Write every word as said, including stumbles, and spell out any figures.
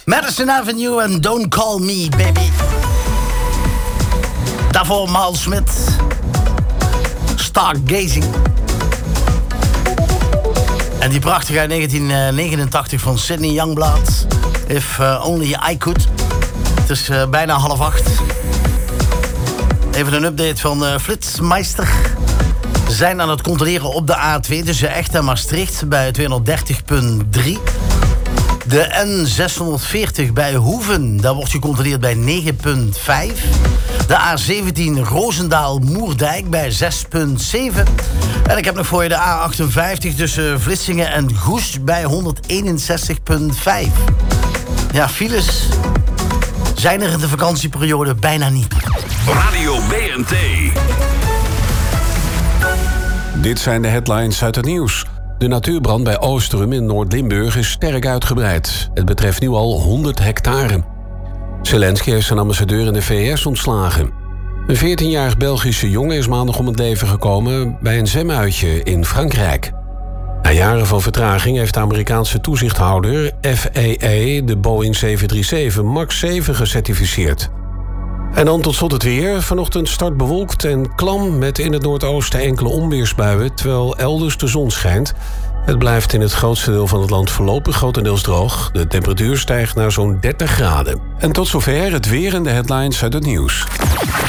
Madison Avenue en Don't Call Me, baby. Daarvoor Miles Smith. Stargazing. En die prachtige uit negentien negenentachtig van Sidney Youngblood. If uh, Only I Could. Het is uh, bijna half acht. Even een update van uh, Flitsmeister. Ze zijn aan het controleren op de A twee tussen Echt en Maastricht bij tweehonderddertig punt drie. De N zeshonderdveertig bij Hoeven, daar wordt gecontroleerd bij negen punt vijf. De A zeventien Roosendaal-Moerdijk bij zes punt zeven. En ik heb nog voor je de A achtenvijftig tussen Vlissingen en Goes bij honderdeenenzestig punt vijf. Ja, files zijn er in de vakantieperiode bijna niet. Radio B N T. Dit zijn de headlines uit het nieuws. De natuurbrand bij Oosterum in Noord-Limburg is sterk uitgebreid. Het betreft nu al honderd hectare. Zelensky heeft zijn ambassadeur in de V S ontslagen. Een veertienjarig Belgische jongen is maandag om het leven gekomen bij een zwemuitje in Frankrijk. Na jaren van vertraging heeft de Amerikaanse toezichthouder F A A de Boeing zeven drie zeven MAX zeven gecertificeerd. En dan tot slot het weer. Vanochtend start bewolkt en klam met in het noordoosten enkele onweersbuien, terwijl elders de zon schijnt. Het blijft in het grootste deel van het land voorlopig grotendeels droog. De temperatuur stijgt naar zo'n dertig graden. En tot zover het weer en de headlines uit het nieuws.